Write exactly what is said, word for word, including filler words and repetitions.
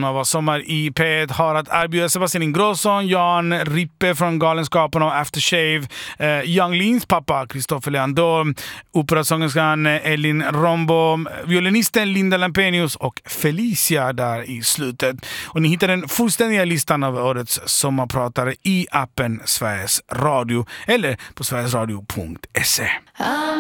som var sommar i P ett har att erbjuda Sebastian Ingrosso, Jan Rippe från Galenskapen och Aftershave, eh, Young Leans pappa Christopher Leandor, operasångerskan Elin Rombo, violinisten Linda Lampenius och Felicia där i slutet. Och ni hittar den fullständiga listan av årets sommarpratare i appen Sveriges Radio eller på sverigesradio punkt se.